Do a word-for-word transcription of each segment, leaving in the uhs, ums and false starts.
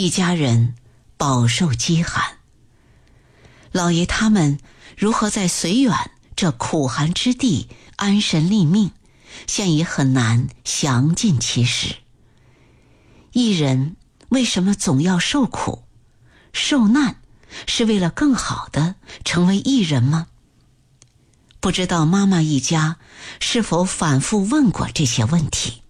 一家人饱受饥寒。老爷他们如何在绥远这苦寒之地安身立命，现已很难详尽其实。一人为什么总要受苦？受难是为了更好的成为一人吗？不知道妈妈一家是否反复问过这些问题。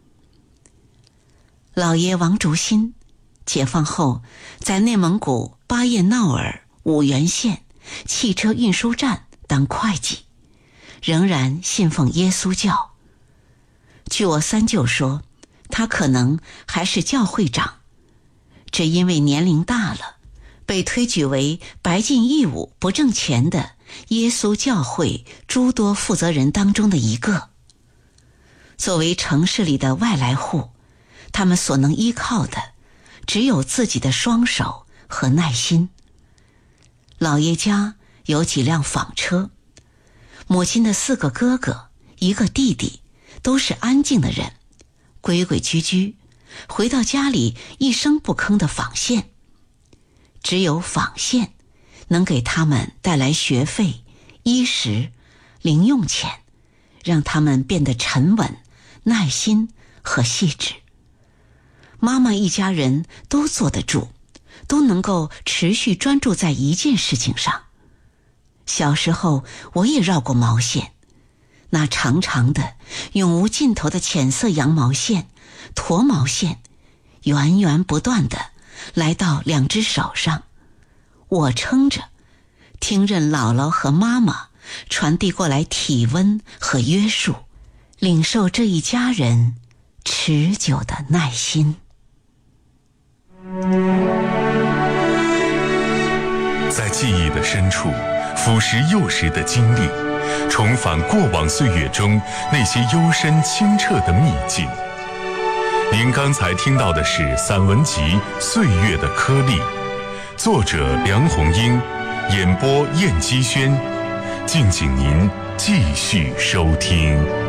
老爷王竹新解放后在内蒙古巴彦淖尔五原县汽车运输站当会计，仍然信奉耶稣教。据我三舅说，他可能还是教会长，只因为年龄大了，被推举为白尽义务不挣钱的耶稣教会诸多负责人当中的一个。作为城市里的外来户，他们所能依靠的只有自己的双手和耐心。老爷家有几辆纺车，母亲的四个哥哥一个弟弟都是安静的人，规规矩矩，回到家里一声不吭的纺线。只有纺线能给他们带来学费、衣食、零用钱，让他们变得沉稳、耐心和细致。妈妈一家人都坐得住，都能够持续专注在一件事情上。小时候我也绕过毛线，那长长的永无尽头的浅色羊毛线、驼毛线，源源不断的来到两只手上，我撑着，听任姥姥和妈妈传递过来体温和约束，领受这一家人持久的耐心。 在记忆的深处腐蚀幼时的经历，重返过往岁月中那些幽深清澈的秘境。您刚才听到的是散文集《岁月的颗粒》，作者梁红英，演播燕姬轩。敬请您继续收听。